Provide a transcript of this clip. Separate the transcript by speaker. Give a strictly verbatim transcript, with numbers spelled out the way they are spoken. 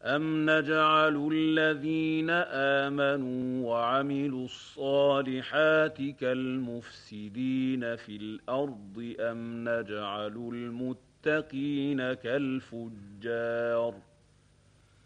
Speaker 1: أَمْ نَجْعَلُ الَّذِينَ آمَنُوا وَعَمِلُوا الصَّالِحَاتِ كَالْمُفْسِدِينَ فِي الْأَرْضِ أَمْ نَجْعَلُ الْمُتَّقِينَ كَالْفُجَّارِ